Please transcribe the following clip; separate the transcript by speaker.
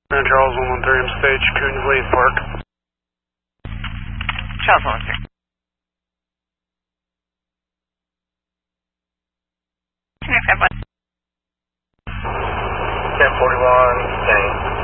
Speaker 1: Charles 113 on stage, Coons Lane Park.
Speaker 2: Charles 113.
Speaker 3: 1041, same.